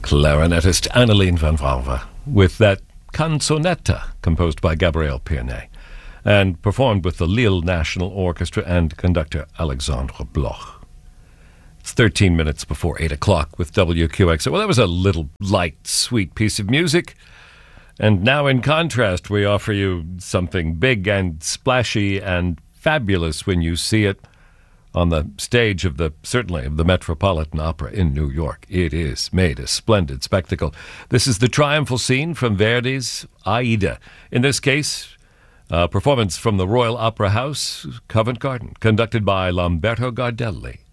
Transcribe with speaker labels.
Speaker 1: clarinetist Annelien van Valve with that canzonetta composed by Gabriel Piernet and performed with the Lille National Orchestra and conductor Alexandre Bloch. It's 13 minutes before 8 o'clock with WQX. Well, that was a little light, sweet piece of music. And now, in contrast, we offer you something big and splashy and fabulous when you see it on the stage of the Metropolitan Opera in New York. It is made a splendid spectacle. This is the triumphal scene from Verdi's Aida. In this case, a performance from the Royal Opera House, Covent Garden, conducted by Lamberto Gardelli.